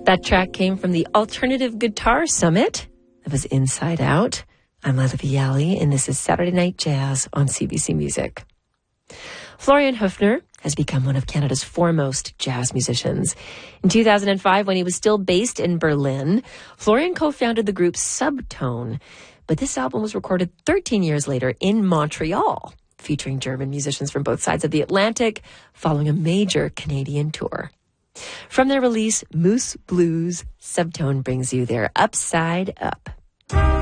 That track came from the Alternative Guitar Summit. That was Inside Out. I'm Lila Viali, and this is Saturday Night Jazz on CBC Music. Florian Höfner has become one of Canada's foremost jazz musicians. In 2005, when he was still based in Berlin, Florian co-founded the group Subtone. But this album was recorded 13 years later in Montreal, featuring German musicians from both sides of the Atlantic, following a major Canadian tour. From their release, Moose Blues, Subtone brings you their Upside Up.